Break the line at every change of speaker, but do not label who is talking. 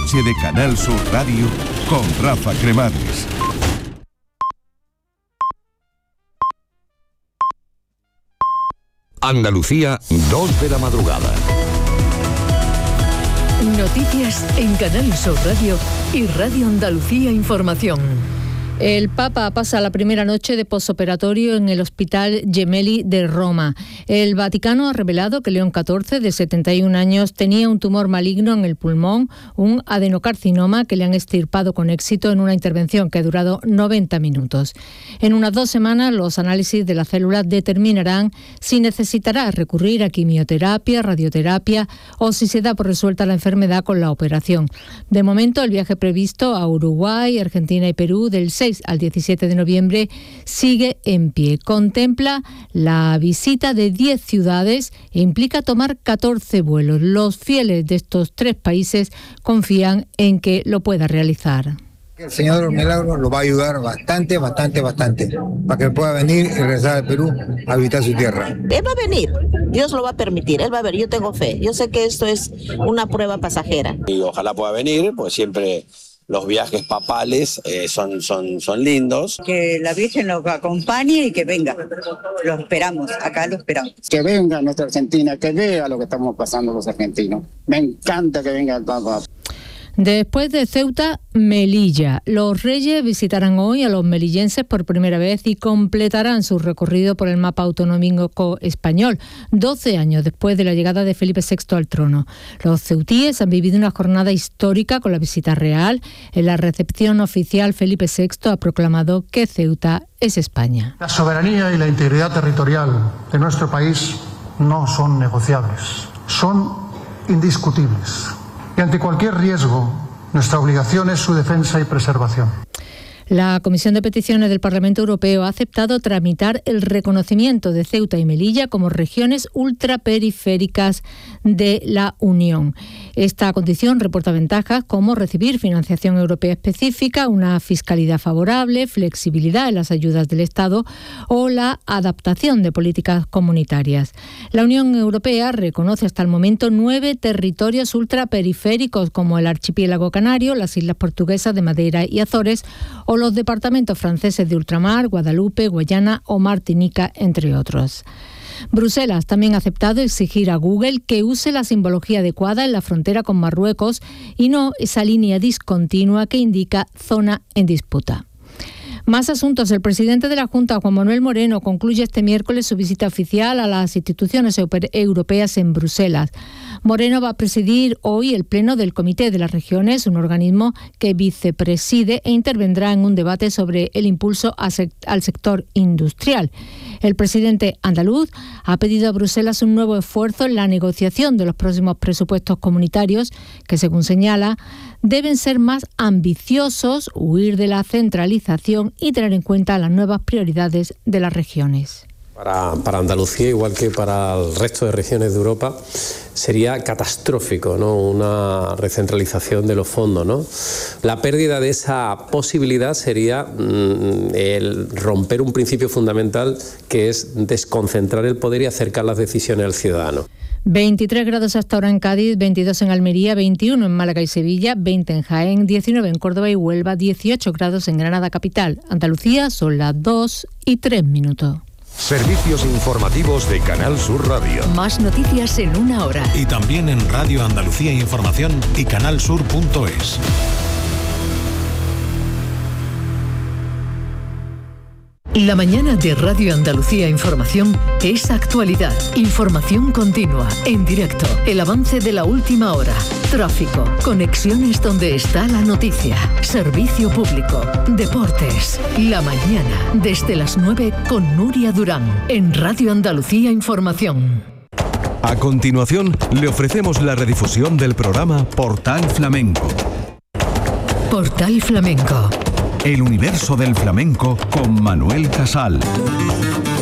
noche de Canal Sur Radio con Rafa Cremades.
Andalucía, 2 de la madrugada.
Noticias en Canal Sur Radio y Radio Andalucía Información. El Papa pasa la primera noche de posoperatorio en el Hospital Gemelli de Roma. El Vaticano ha revelado que León XIV, de 71 años, tenía un tumor maligno en el pulmón, un adenocarcinoma que le han extirpado con éxito en una intervención que ha durado 90 minutos. En unas 2 semanas, los análisis de las células determinarán si necesitará recurrir a quimioterapia, radioterapia o si se da por resuelta la enfermedad con la operación. De momento, el viaje previsto a Uruguay, Argentina y Perú del 6 al 17 de noviembre sigue en pie. Contempla la visita de 10 ciudades e implica tomar 14 vuelos. Los fieles de estos 3 países confían en que lo pueda realizar.
El Señor de los Milagros lo va a ayudar bastante, para que pueda venir y regresar al Perú a visitar su tierra.
Él va a venir, Dios lo va a permitir, él va a venir, yo tengo fe, yo sé que esto es una prueba pasajera.
Y ojalá pueda venir, pues siempre los viajes papales son lindos.
Que la Virgen nos acompañe y que venga, lo esperamos, acá lo esperamos.
Que venga nuestra Argentina, que vea lo que estamos pasando los argentinos. Me encanta que venga el Papa.
Después de Ceuta, Melilla. Los Reyes visitarán hoy a los melillenses por primera vez y completarán su recorrido por el mapa autonómico español, 12 años después de la llegada de Felipe VI al trono. Los ceutíes han vivido una jornada histórica con la visita real. En la recepción oficial, Felipe VI ha proclamado que Ceuta es España.
La soberanía y la integridad territorial de nuestro país no son negociables, son indiscutibles. Y ante cualquier riesgo, nuestra obligación es su defensa y preservación.
La Comisión de Peticiones del Parlamento Europeo ha aceptado tramitar el reconocimiento de Ceuta y Melilla como regiones ultraperiféricas de la Unión. Esta condición reporta ventajas como recibir financiación europea específica, una fiscalidad favorable, flexibilidad en las ayudas del Estado o la adaptación de políticas comunitarias. La Unión Europea reconoce hasta el momento 9 territorios ultraperiféricos como el archipiélago canario, las islas portuguesas de Madeira y Azores o los departamentos franceses de ultramar, Guadalupe, Guayana o Martinica, entre otros. Bruselas también ha aceptado exigir a Google que use la simbología adecuada en la frontera con Marruecos y no esa línea discontinua que indica zona en disputa. Más asuntos. El presidente de la Junta, Juan Manuel Moreno, concluye este miércoles su visita oficial a las instituciones europeas en Bruselas. Moreno va a presidir hoy el pleno del Comité de las Regiones, un organismo que vicepreside e intervendrá en un debate sobre el impulso al sector industrial. El presidente andaluz ha pedido a Bruselas un nuevo esfuerzo en la negociación de los próximos presupuestos comunitarios, que, según señala, deben ser más ambiciosos, huir de la centralización y tener en cuenta las nuevas prioridades de las regiones.
Para Andalucía, igual que para el resto de regiones de Europa, sería catastrófico, ¿no? Una recentralización de los fondos, ¿no? La pérdida de esa posibilidad sería el romper un principio fundamental, que es desconcentrar el poder y acercar las decisiones al ciudadano.
23 grados hasta ahora en Cádiz, 22 en Almería, 21 en Málaga y Sevilla, 20 en Jaén, 19 en Córdoba y Huelva, 18 grados en Granada capital. Andalucía son las 2:03.
Servicios informativos de Canal Sur Radio.
Más noticias en una hora.
Y también en Radio Andalucía Información y canalsur.es.
La mañana de Radio Andalucía Información es actualidad, información continua, en directo, el avance de la última hora, tráfico, conexiones donde está la noticia, servicio público, deportes. La mañana, desde las 9 con Nuria Durán, en Radio Andalucía Información.
A continuación, le ofrecemos la redifusión del programa Portal Flamenco.
Portal Flamenco.
El universo del flamenco con Manuel Casal.